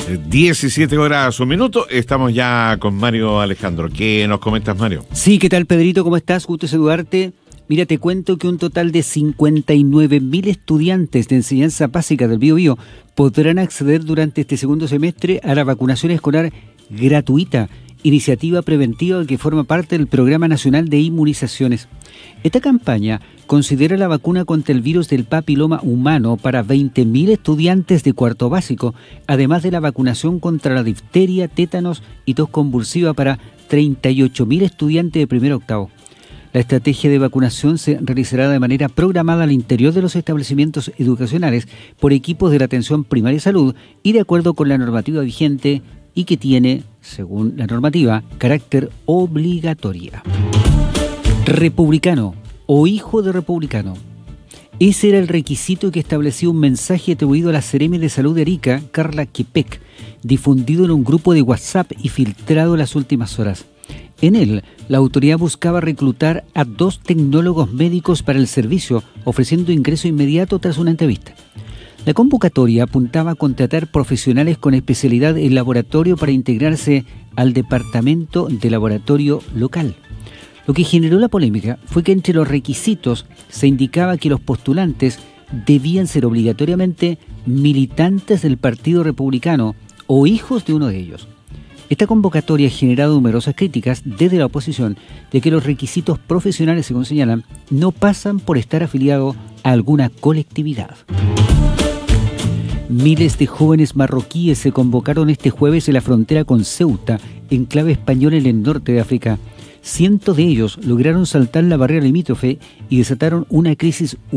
17 horas, 1 minuto. Estamos ya con Mario Alejandro. ¿Qué nos comentas, Mario? Sí, ¿qué tal, Pedrito? ¿Cómo estás? Gusto saludarte. Mira, te cuento que un total de 59.000 estudiantes de enseñanza básica del Biobío podrán acceder durante este segundo semestre a la vacunación escolar gratuita, iniciativa preventiva que forma parte del Programa Nacional de Inmunizaciones. Esta campaña considera la vacuna contra el virus del papiloma humano para 20.000 estudiantes de cuarto básico, además de la vacunación contra la difteria, tétanos y tos convulsiva para 38.000 estudiantes de primero a octavo. La estrategia de vacunación se realizará de manera programada al interior de los establecimientos educacionales por equipos de la atención primaria de salud y de acuerdo con la normativa vigente y que tiene, según la normativa, carácter obligatoria. Republicano o hijo de republicano. Ese era el requisito que establecía un mensaje atribuido a la Seremi de Salud de Arica, Carla Quepec, difundido en un grupo de WhatsApp y filtrado en las últimas horas. En él, la autoridad buscaba reclutar a 2 tecnólogos médicos para el servicio, ofreciendo ingreso inmediato tras una entrevista. La convocatoria apuntaba a contratar profesionales con especialidad en laboratorio para integrarse al departamento de laboratorio local. Lo que generó la polémica fue que entre los requisitos se indicaba que los postulantes debían ser obligatoriamente militantes del Partido Republicano o hijos de uno de ellos. Esta convocatoria ha generado numerosas críticas desde la oposición de que los requisitos profesionales, según señalan, no pasan por estar afiliado a alguna colectividad. Miles de jóvenes marroquíes se convocaron este jueves en la frontera con Ceuta, enclave español en el norte de África. Cientos de ellos lograron saltar la barrera limítrofe y desataron una crisis